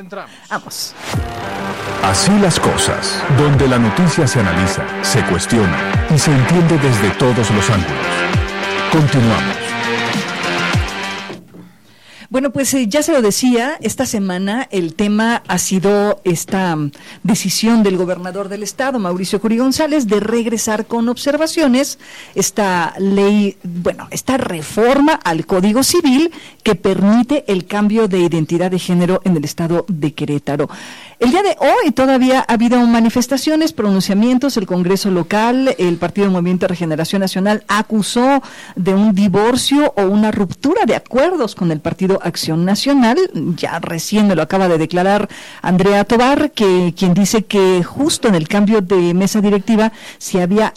entramos. Vamos. Así las cosas, donde la noticia se analiza, se cuestiona y se entiende desde todos los ángulos. Continuamos. Bueno, pues ya se lo decía, esta semana el tema ha sido esta decisión del gobernador del estado, Mauricio Curi González, de regresar con observaciones esta ley, esta reforma al Código Civil que permite el cambio de identidad de género en el estado de Querétaro. El día de hoy todavía ha habido manifestaciones, pronunciamientos, el Congreso local, el Partido Movimiento de Regeneración Nacional acusó de un divorcio o una ruptura de acuerdos con el Partido Acción Nacional. Ya recién me lo acaba de declarar Andrea Tobar, quien dice que justo en el cambio de mesa directiva se había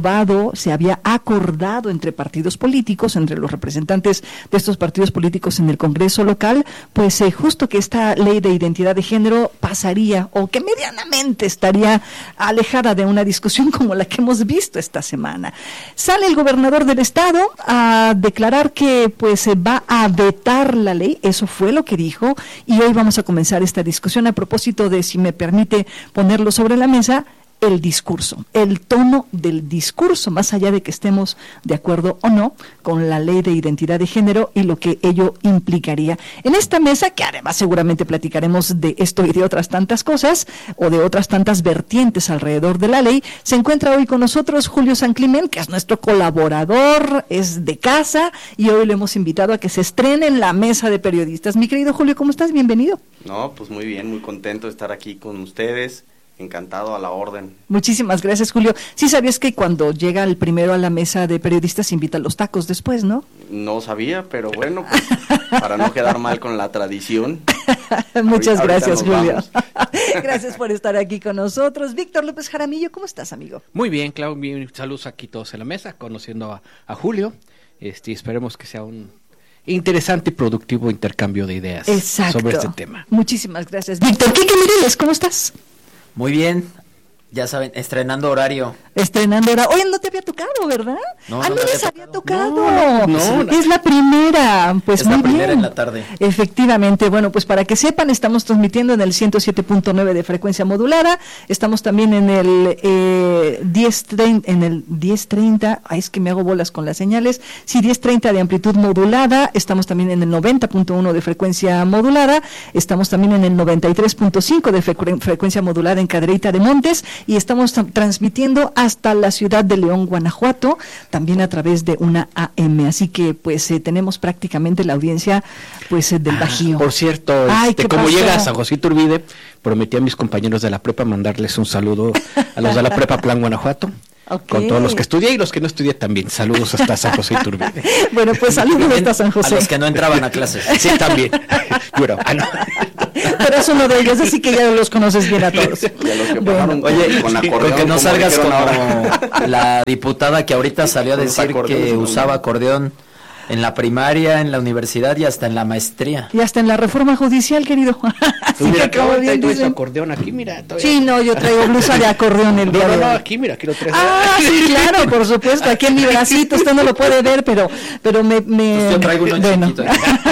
acordado entre partidos políticos, entre los representantes de estos partidos políticos en el Congreso local, pues justo que esta ley de identidad de género pasaría o que medianamente estaría alejada de una discusión como la que hemos visto esta semana. Sale el gobernador del estado a declarar que pues se va a vetar la ley, eso fue lo que dijo, y hoy vamos a comenzar esta discusión a propósito de, si me permite ponerlo sobre la mesa, el discurso, el tono del discurso, más allá de que estemos de acuerdo o no con la ley de identidad de género y lo que ello implicaría. En esta mesa, que además seguramente platicaremos de esto y de otras tantas cosas, o de otras tantas vertientes alrededor de la ley, se encuentra hoy con nosotros Julio San Clemente, que es nuestro colaborador, es de casa, y hoy le hemos invitado a que se estrene en la mesa de periodistas. Mi querido Julio, ¿cómo estás? Bienvenido. No, pues muy bien, muy contento de estar aquí con ustedes. Encantado, a la orden. Muchísimas gracias, Julio. Sí sabías que cuando llega el primero a la mesa de periodistas se invita a los tacos después, ¿no? No sabía, pero bueno, pues, para no quedar mal con la tradición. Muchas gracias, Julio. Gracias por estar aquí con nosotros. Víctor López Jaramillo, ¿cómo estás, amigo? Muy bien, Clau, bien, saludos aquí todos en la mesa, conociendo a Julio. Esperemos que sea un interesante y productivo intercambio de ideas sobre este tema. Muchísimas gracias, Víctor. Quique Mireles, ¿cómo estás? Muy bien, ya saben, estrenando horario. Oye, no te había tocado, ¿verdad? No les había tocado. No, es la primera. Pues es muy la primera bien. en la tarde. Efectivamente. Bueno, pues para que sepan, estamos transmitiendo en el 107.9 de frecuencia modulada. Estamos también en el 1030. Ay, es que me hago bolas con las señales. Sí, 1030 de amplitud modulada. Estamos también en el 90.1 de frecuencia modulada. Estamos también en el 93.5 de frecuencia modulada en Cadereyta de Montes. Y estamos transmitiendo hasta la ciudad de León, Guanajuato, también a través de una AM. Así que pues tenemos prácticamente la audiencia pues del Bajío. Por cierto, como llega a San José Iturbide, prometí a mis compañeros de la prepa mandarles un saludo a los de la prepa Plan Guanajuato. Okay. Con todos los que estudié y los que no estudié también. Saludos hasta San José Iturbide. Bueno, pues saludos hasta San José. A los que no entraban a clases. Sí, también. Bueno, no. Pero es uno de ellos, así que ya los conoces bien a todos. Y a los que oye, con acordeón, que no salgas como ahora la diputada que ahorita salió a decir que usaba acordeón en la primaria, en la universidad y hasta en la maestría. Y hasta en la reforma judicial, querido. Así mira, que como bien dicen. Acordeón aquí, mira. Todavía. Sí, no, yo traigo blusa de acordeón el día de hoy. No, aquí, mira, aquí lo traigo. Ah, sí, claro, por supuesto, aquí en mi bracito, usted no lo puede ver, pero me... Pues yo traigo uno chiquito.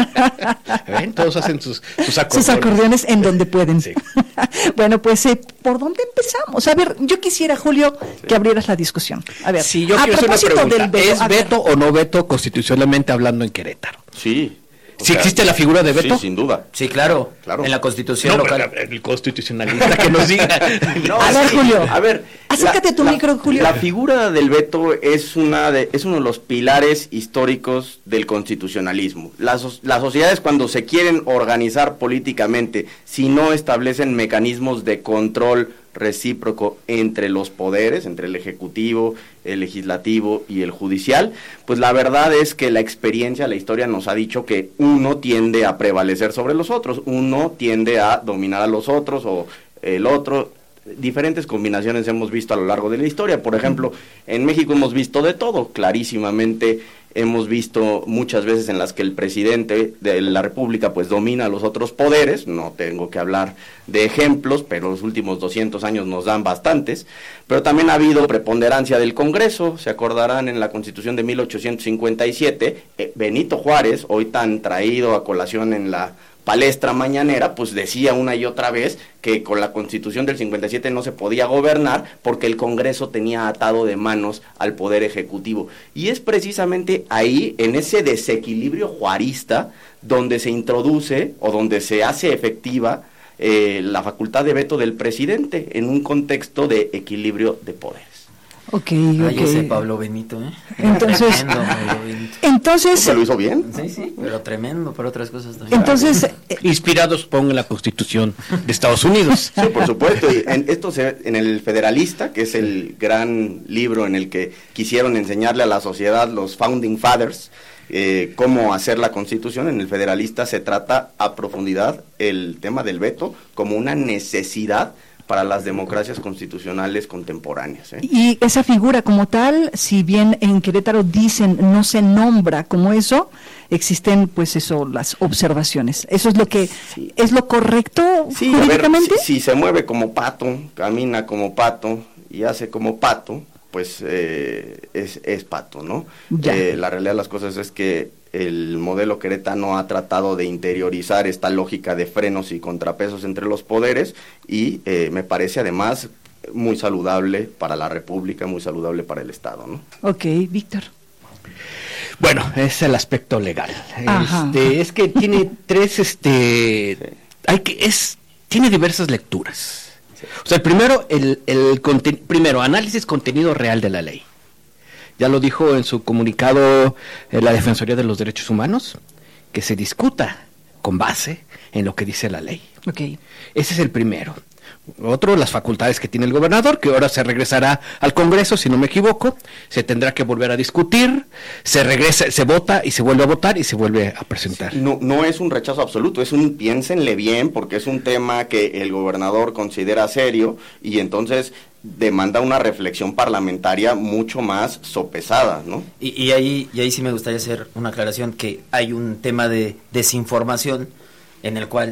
¿Ven? Todos hacen sus acordeones. Sus acordeones en donde pueden. Sí. Bueno, pues, ¿por dónde empezamos? A ver, yo quisiera, Julio, que abrieras la discusión. A ver, sí, yo quiero hacer una pregunta. ¿Es veto o no veto constitucionalmente hablando en Querétaro? Sí. ¿Sí existe la figura de veto? Sí, sin duda. Sí, claro. En la Constitución local. El constitucionalista que nos diga. No, a ver, Julio. A ver, acércate tu micro, Julio. La figura del veto es uno de los pilares históricos del constitucionalismo. Las sociedades, cuando se quieren organizar políticamente, si no establecen mecanismos de control recíproco entre los poderes, entre el ejecutivo, el legislativo y el judicial, pues la verdad es que la experiencia, la historia nos ha dicho que uno tiende a prevalecer sobre los otros, uno tiende a dominar a los otros o el otro. Diferentes combinaciones hemos visto a lo largo de la historia. Por ejemplo, en México hemos visto de todo, clarísimamente hemos visto muchas veces en las que el presidente de la República pues domina a los otros poderes, no tengo que hablar de ejemplos, pero los últimos 200 años nos dan bastantes, pero también ha habido preponderancia del Congreso. Se acordarán en la Constitución de 1857, Benito Juárez, hoy tan traído a colación en la palestra mañanera, pues decía una y otra vez que con la Constitución del 57 no se podía gobernar porque el Congreso tenía atado de manos al Poder Ejecutivo. Y es precisamente ahí, en ese desequilibrio juarista, donde se introduce o donde se hace efectiva la facultad de veto del presidente en un contexto de equilibrio de poderes. Ese Pablo Benito, Entonces, tremendo, Pablo Benito. Entonces, ¿Se lo hizo bien? Sí, pero tremendo, pero otras cosas también. Entonces, inspirados, supongo, en la Constitución de Estados Unidos. Sí, por supuesto. Y en el Federalista, que es el gran libro en el que quisieron enseñarle a la sociedad los Founding Fathers cómo hacer la Constitución, en el Federalista se trata a profundidad el tema del veto como una necesidad para las democracias constitucionales contemporáneas. Y esa figura como tal, si bien en Querétaro dicen no se nombra como eso, existen pues eso, las observaciones. ¿Eso es lo que es lo correcto jurídicamente? Si se mueve como pato, camina como pato y hace como pato, pues es pato, ¿no? La realidad de las cosas es que el modelo queretano ha tratado de interiorizar esta lógica de frenos y contrapesos entre los poderes y me parece además muy saludable para la República, muy saludable para el Estado, ¿no? Ok, Víctor. Bueno, es el aspecto legal. Es que tiene tiene diversas lecturas. Sí. O sea, primero, análisis contenido real de la ley. Ya lo dijo en su comunicado la Defensoría de los Derechos Humanos, que se discuta con base en lo que dice la ley. Okay. Ese es el primero. Otro, las facultades que tiene el gobernador, que ahora se regresará al Congreso, si no me equivoco, se tendrá que volver a discutir, se regresa, se vota y se vuelve a votar y se vuelve a presentar. No es un rechazo absoluto, piénsenle bien, porque es un tema que el gobernador considera serio y entonces demanda una reflexión parlamentaria mucho más sopesada, ¿no? Y ahí sí me gustaría hacer una aclaración, que hay un tema de desinformación en el cual,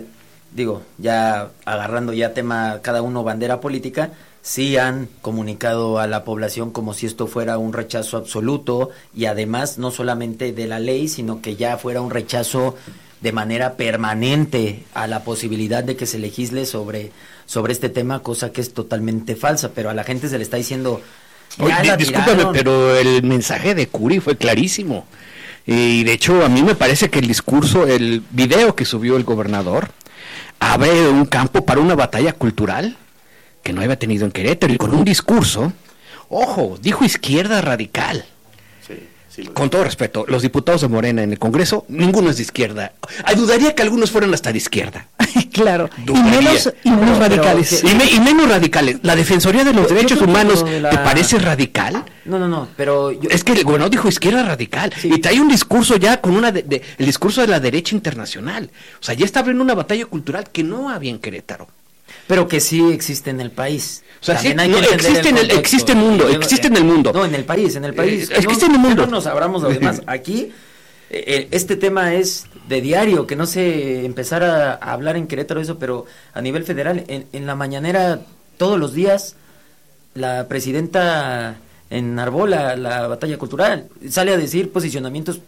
ya agarrando ya tema cada uno bandera política, sí han comunicado a la población como si esto fuera un rechazo absoluto y además no solamente de la ley, sino que ya fuera un rechazo de manera permanente a la posibilidad de que se legisle sobre este tema, cosa que es totalmente falsa, pero a la gente se le está diciendo... Discúlpame, pero el mensaje de Curi fue clarísimo. Y de hecho a mí me parece que el video que subió el gobernador abre un campo para una batalla cultural que no había tenido en Querétaro, y con un discurso, dijo izquierda radical. Con todo respeto, los diputados de Morena en el Congreso, ninguno es de izquierda. Dudaría que algunos fueran hasta de izquierda. Claro, y menos radicales. Y menos radicales. ¿La Defensoría de los Derechos Humanos te parece radical? No, pero... Es que el gobernador dijo izquierda radical, y trae un discurso ya con el discurso de la derecha internacional. O sea, ya está abriendo una batalla cultural que no había en Querétaro. Pero que sí existe en el país. O sea, existe en el mundo. No, en el país. Existe en el mundo. No nos abramos lo demás. Aquí, este tema es de diario, que no sé empezar a hablar en Querétaro eso, pero a nivel federal, en la mañanera, todos los días, la presidenta enarbola la batalla cultural, sale a decir posicionamientos,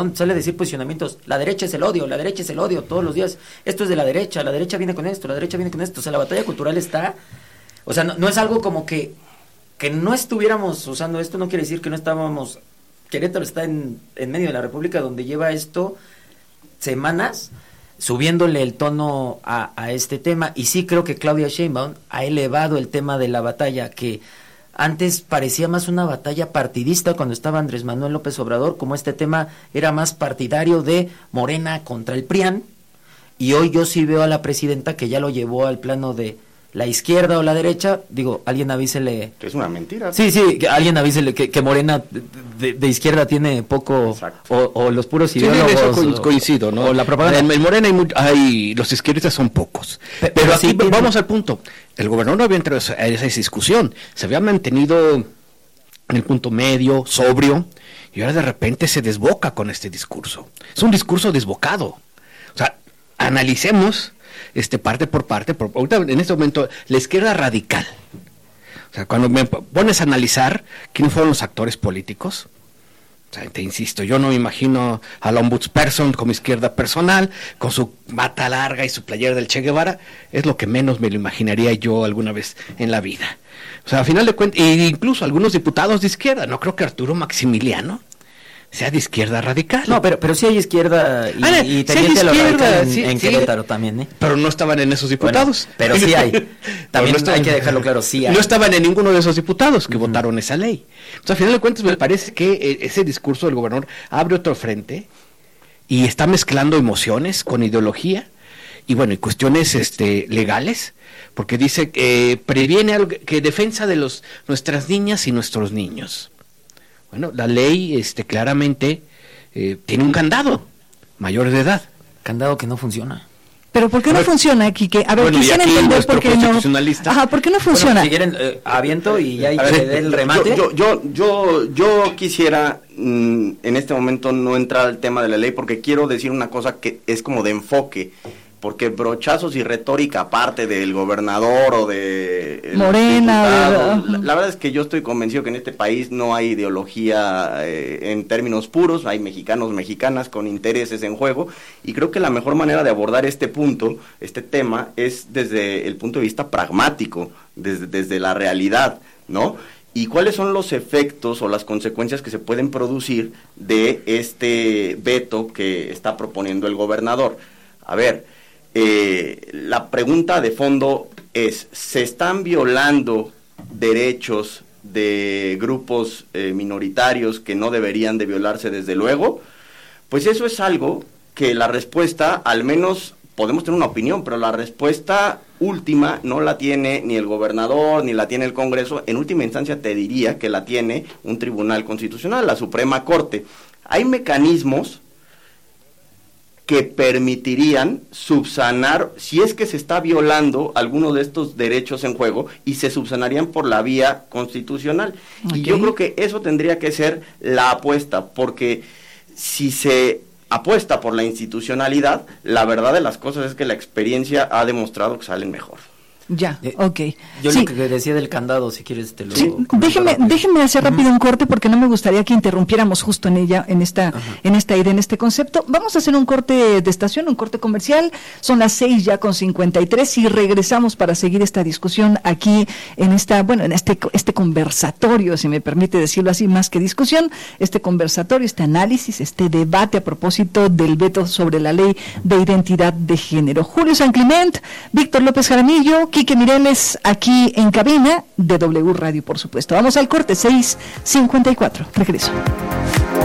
la derecha es el odio, todos los días, esto es de la derecha viene con esto, o sea, la batalla cultural está, o sea, no es algo como que no estuviéramos usando esto, no quiere decir que no estábamos, Querétaro está en medio de la República, donde lleva esto semanas, subiéndole el tono a este tema, y sí creo que Claudia Sheinbaum ha elevado el tema de la batalla, que antes parecía más una batalla partidista cuando estaba Andrés Manuel López Obrador, como este tema era más partidario de Morena contra el PRIAN, y hoy yo sí veo a la presidenta que ya lo llevó al plano de la izquierda o la derecha, alguien avísele... Que es una mentira. Sí, que alguien avísele que Morena de izquierda tiene poco, o los puros ideólogos. Sí, eso coincido, ¿no? O la propaganda. En Morena los izquierdistas son pocos. Pero aquí vamos al punto. El gobernador no había entrado a esa discusión. Se había mantenido en el punto medio, sobrio, y ahora de repente se desboca con este discurso. Es un discurso desbocado. O sea, analicemos parte por parte. Ahorita, en este momento, la izquierda radical. O sea, cuando me pones a analizar quiénes fueron los actores políticos, o sea, te insisto, yo no me imagino al ombudsperson como izquierda personal, con su bata larga y su playera del Che Guevara, es lo que menos me lo imaginaría yo alguna vez en la vida. O sea, a final de cuentas, e incluso algunos diputados de izquierda, no creo que Arturo Maximiliano sea de izquierda radical. No, pero sí hay izquierda y tendiente a lo radical en Querétaro también, ¿eh? Pero no estaban en esos diputados. Bueno, pero sí hay. También no hay que dejarlo claro, sí hay. No estaban en ninguno de esos diputados que votaron esa ley. Entonces, al final de cuentas, me parece que ese discurso del gobernador abre otro frente y está mezclando emociones con ideología y, bueno, y cuestiones legales, porque dice que previene algo, que defensa de nuestras niñas y nuestros niños. Bueno, la ley claramente tiene un candado, mayores de edad. Candado que no funciona. ¿Pero por qué no funciona, Quique? A ver, bueno, quisiera entender por qué no. Ajá, ¿por qué no funciona? Bueno, si quieren, aviento y ya hay que dé el remate. Yo quisiera en este momento no entrar al tema de la ley porque quiero decir una cosa que es como de enfoque. Porque brochazos y retórica aparte del gobernador o de Morena, la verdad es que yo estoy convencido que en este país no hay ideología en términos puros, hay mexicanas con intereses en juego, y creo que la mejor manera de abordar este tema, es desde el punto de vista pragmático, desde la realidad, ¿no? ¿Y cuáles son los efectos o las consecuencias que se pueden producir de este veto que está proponiendo el gobernador? A ver, la pregunta de fondo es, ¿se están violando derechos de grupos minoritarios que no deberían de violarse desde luego? Pues eso es algo que la respuesta, al menos podemos tener una opinión, pero la respuesta última no la tiene ni el gobernador, ni la tiene el Congreso. En última instancia te diría que la tiene un tribunal constitucional, la Suprema Corte. Hay mecanismos que permitirían subsanar, si es que se está violando alguno de estos derechos en juego, y se subsanarían por la vía constitucional. Okay. Y yo creo que eso tendría que ser la apuesta, porque si se apuesta por la institucionalidad, la verdad de las cosas es que la experiencia ha demostrado que salen mejor. Ya, ok. Yo lo que decía del candado, si quieres te lo... Sí, déjeme hacer rápido un corte porque no me gustaría que interrumpiéramos justo en ella, en esta idea, en este concepto. Vamos a hacer un corte de estación, un corte comercial. Son las 6:53 y regresamos para seguir esta discusión aquí en este conversatorio, si me permite decirlo así, más que discusión, este conversatorio, este análisis, este debate a propósito del veto sobre la ley de identidad de género. Julio San Clement, Víctor López Jaramillo, Quique Mireles aquí en cabina de W Radio, por supuesto. Vamos al corte, 6:54. Regreso.